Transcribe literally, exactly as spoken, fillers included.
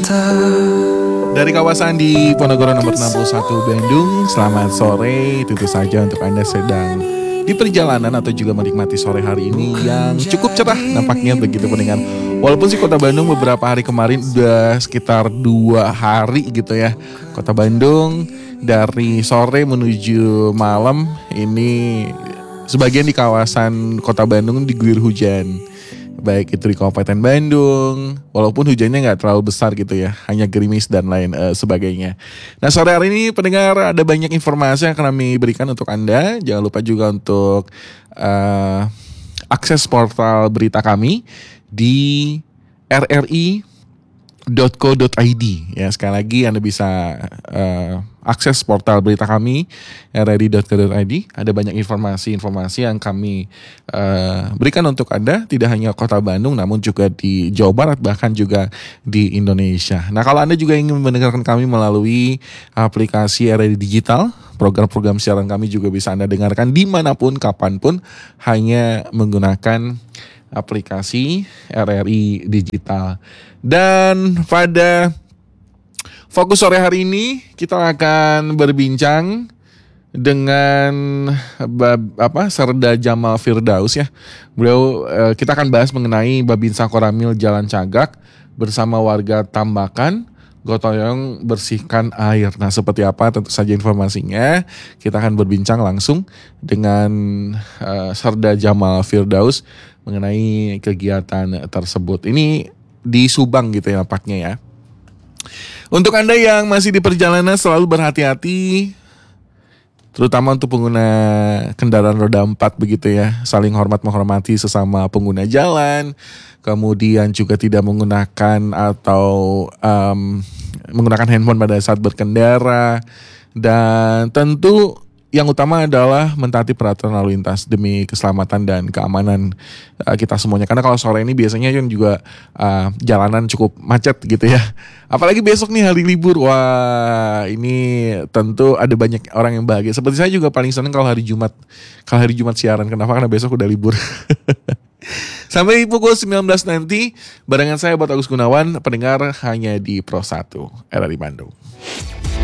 Dari kawasan di Ponorogo nomor enam puluh satu Bandung, selamat sore. Tentu saja untuk Anda sedang di perjalanan atau juga menikmati sore hari ini yang cukup cerah nampaknya begitu pendengar. Walaupun sih Kota Bandung beberapa hari kemarin udah sekitar dua hari gitu ya. Kota Bandung dari sore menuju malam ini sebagian di kawasan Kota Bandung diguyur hujan. Baik itu di Kabupaten Bandung, walaupun hujannya nggak terlalu besar gitu ya, hanya gerimis dan lain uh, sebagainya. Nah sore hari ini pendengar ada banyak informasi yang akan kami berikan untuk Anda. Jangan lupa juga untuk uh, akses portal berita kami di r r i dot co dot i d ya. Sekali lagi Anda bisa uh, akses portal berita kami r r i dot co dot i d. Ada banyak informasi-informasi yang kami uh, berikan untuk Anda, tidak hanya Kota Bandung namun juga di Jawa Barat bahkan juga di Indonesia. Nah, kalau Anda juga ingin mendengarkan kami melalui aplikasi R R I Digital, program-program siaran kami juga bisa Anda dengarkan dimanapun, kapanpun, hanya menggunakan aplikasi R R I Digital. Dan pada fokus sore hari ini kita akan berbincang dengan Bab, apa Serda Jamal Firdaus ya. Beliau eh, kita akan bahas mengenai Babinsa Koramil Jalan Cagak bersama warga Tambakan gotong royong bersihkan air. Nah, seperti apa tentu saja informasinya kita akan berbincang langsung dengan uh, Serda Jamal Firdaus mengenai kegiatan tersebut. Ini di Subang gitu ya nampaknya ya. Untuk Anda yang masih di perjalanan selalu berhati-hati, terutama untuk pengguna kendaraan roda empat begitu ya. Saling hormat menghormati sesama pengguna jalan. Kemudian juga tidak menggunakan atau um, menggunakan handphone pada saat berkendara. Dan tentu yang utama adalah mentaati peraturan lalu lintas demi keselamatan dan keamanan uh, kita semuanya. Karena kalau sore ini biasanya kan juga uh, jalanan cukup macet gitu ya. Apalagi besok nih hari libur. Wah, ini tentu ada banyak orang yang bahagia. Seperti saya juga paling senang kalau hari Jumat. Kalau hari Jumat siaran. Kenapa? Karena besok udah libur. Sampai pukul sembilan belas nanti barengan saya Bapak Agus Gunawan, pendengar hanya di Pro satu R R I Bandung.